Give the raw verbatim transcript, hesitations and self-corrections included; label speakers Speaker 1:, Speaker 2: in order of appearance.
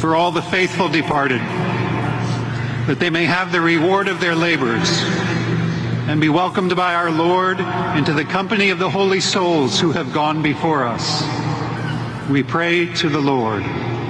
Speaker 1: for all the faithful departed, that they may have the reward of their labors and be welcomed by our Lord into the company of the holy souls who have gone before us. We pray to the Lord.